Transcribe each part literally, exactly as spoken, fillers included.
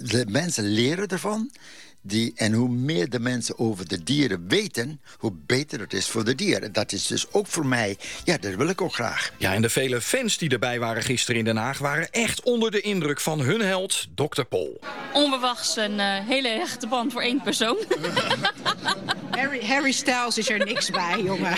de mensen leren ervan. Die, en hoe meer de mensen over de dieren weten, hoe beter het is voor de dieren. Dat is dus ook voor mij, ja, dat wil ik ook graag. Ja, en de vele fans die erbij waren gisteren in Den Haag waren echt onder de indruk van hun held, dokter Pol. Onverwachts een uh, hele hechte band voor één persoon. Harry, Harry Styles is er niks bij, jongen.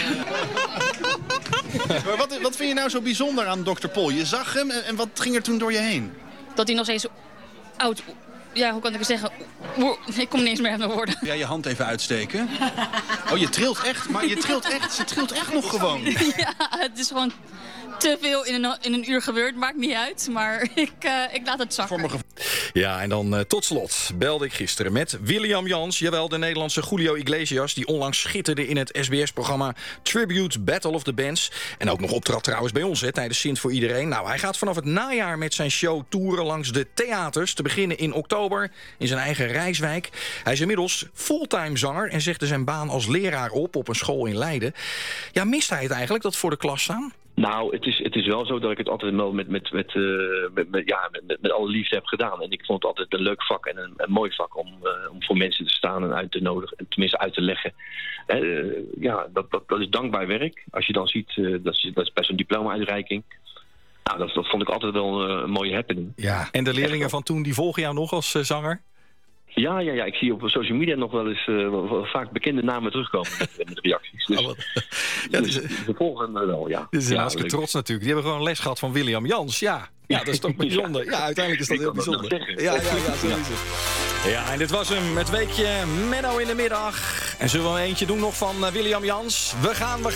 Maar wat, wat vind je nou zo bijzonder aan dokter Pol? Je zag hem en, en wat ging er toen door je heen? Dat hij nog steeds oud... Ja, hoe kan ik het zeggen? Ik kom niet eens meer uit mijn woorden. Ja, je hand even uitsteken. Oh, je trilt echt, maar je trilt echt, ze trilt echt nog gewoon. Ja, het is gewoon te veel in een, in een uur gebeurd. Maakt niet uit, maar ik, uh, ik laat het zakken. Ja, en dan uh, tot slot belde ik gisteren met William Jans. Jawel, de Nederlandse Julio Iglesias, die onlangs schitterde in het S B S-programma Tribute Battle of the Bands. En ook nog optrad trouwens bij ons, hè, tijdens Sint voor Iedereen. Nou, hij gaat vanaf het najaar met zijn show toeren langs de theaters. Te beginnen in oktober in zijn eigen Rijswijk. Hij is inmiddels fulltime zanger en zegde zijn baan als leraar op op een school in Leiden. Ja, mist hij het eigenlijk, dat voor de klas staan? Nou, het is, het is wel zo dat ik het altijd wel met, met, met, uh, met, met, ja, met, met alle liefde heb gedaan. En ik vond het altijd een leuk vak en een, een mooi vak om, uh, om voor mensen te staan en uit te nodigen. En tenminste uit te leggen. Uh, ja, dat, dat, dat is dankbaar werk. Als je dan ziet, uh, dat, is, dat is best een diploma-uitreiking. Nou, dat, dat vond ik altijd wel uh, een mooie happening. Ja, en de leerlingen van toen, die volgen jou nog als uh, zanger? Ja, ja, ja, ik zie op social media nog wel eens uh, wel, wel vaak bekende namen terugkomen met, met reacties. Dus, oh, ja, dus, dus ze volgen me wel, ja. Dit is een ja, hartstikke trots natuurlijk. Die hebben gewoon les gehad van William Jans. Ja, ja, dat is toch bijzonder. Ja, uiteindelijk is dat heel bijzonder. Ja, ja, ja, zo is het. Ja, en dit was hem, het weekje Menno in de middag. En zullen we een eentje doen nog van uh, William Jans? We gaan, we gaan.